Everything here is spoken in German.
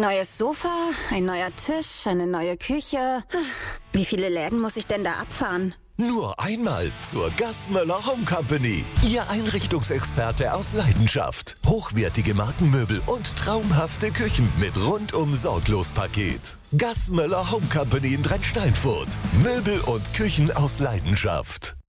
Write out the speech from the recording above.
neues Sofa, ein neuer Tisch, eine neue Küche. Wie viele Läden muss ich denn da abfahren? Nur einmal zur Gassmöller Home Company. Ihr Einrichtungsexperte aus Leidenschaft. Hochwertige Markenmöbel und traumhafte Küchen mit rundum sorglos Paket. Gassmöller Home Company in Drentsteinfurt. Möbel und Küchen aus Leidenschaft.